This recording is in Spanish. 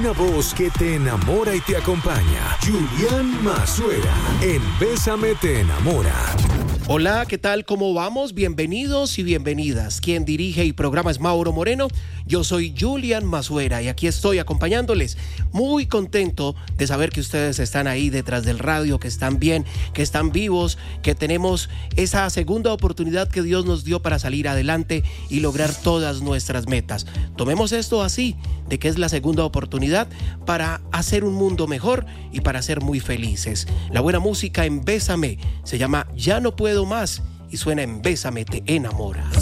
Una voz que te enamora y te acompaña. Julián Mazuera, en Bésame te enamora. Hola, ¿qué tal? ¿Cómo vamos? Bienvenidos y bienvenidas. Quien dirige y programa es Mauro Moreno. Yo soy Julián Mazuera y aquí estoy acompañándoles. Muy contento de saber que ustedes están ahí detrás del radio, que están bien, que están vivos, que tenemos esa segunda oportunidad que Dios nos dio para salir adelante y lograr todas nuestras metas. Tomemos esto así, de que es la segunda oportunidad para hacer un mundo mejor y para ser muy felices. La buena música en Bésame se llama Ya no puedo más y suena en Bésame te enamora.